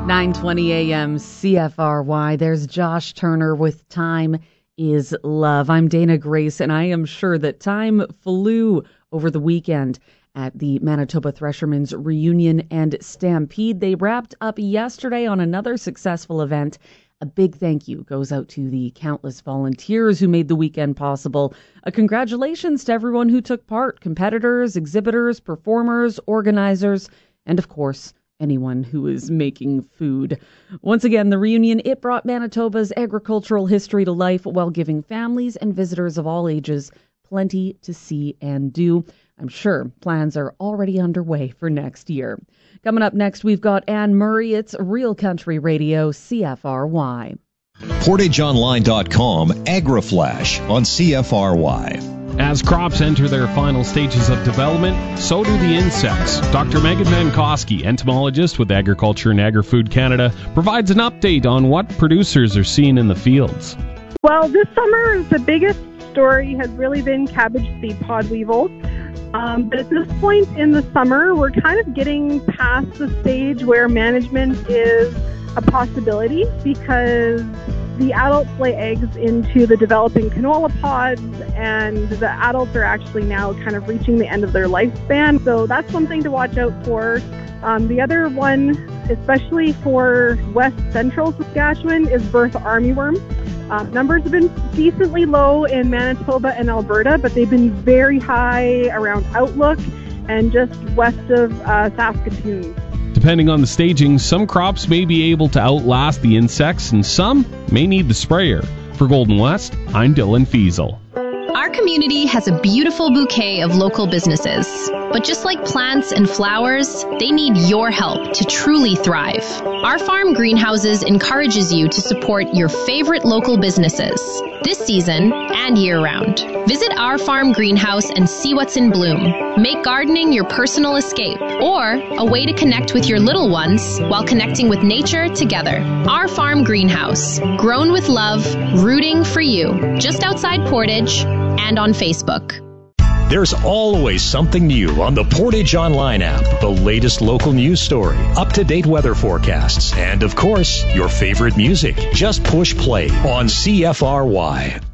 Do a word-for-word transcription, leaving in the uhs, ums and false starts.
nine twenty a.m. C F R Y. There's Josh Turner with Time is Love. I'm Dana Grace, and I am sure that time flew over the weekend at the Manitoba Threshermen's Reunion and Stampede. They wrapped up yesterday on another successful event. A big thank you goes out to the countless volunteers who made the weekend possible. A congratulations to everyone who took part, competitors, exhibitors, performers, organizers, and of course, anyone who is making food. Once again, the reunion, it brought Manitoba's agricultural history to life while giving families and visitors of all ages plenty to see and do. I'm sure plans are already underway for next year. Coming up next, we've got Anne Murray. It's Real Country Radio, C F R Y. Portage Online dot com, AgriFlash on C F R Y. As crops enter their final stages of development, so do the insects. Doctor Megan Mankowski, entomologist with Agriculture and Agri-Food Canada, provides an update on what producers are seeing in the fields. Well, this summer, the biggest story has really been cabbage seed pod weevils. Um, but at this point in the summer, we're kind of getting past the stage where management is a possibility because the adults lay eggs into the developing canola pods, and the adults are actually now kind of reaching the end of their lifespan. So that's something to watch out for. Um, the other one, especially for west central Saskatchewan, is Bertha armyworm. Um, numbers have been decently low in Manitoba and Alberta, but they've been very high around Outlook and just west of uh, Saskatoon. Depending on the staging, some crops may be able to outlast the insects and some may need the sprayer. For Golden West, I'm Dylan Fiesel. Our community has a beautiful bouquet of local businesses. But just like plants and flowers, they need your help to truly thrive. Our Farm Greenhouses encourages you to support your favorite local businesses this season and year-round. Visit our Farm Greenhouse and see what's in bloom. Make gardening your personal escape or a way to connect with your little ones while connecting with nature together. Our Farm Greenhouse, grown with love, rooting for you, just outside Portage and on Facebook. There's always something new on the Portage Online app. The latest local news story, up-to-date weather forecasts, and of course, your favorite music. Just push play on C F R Y.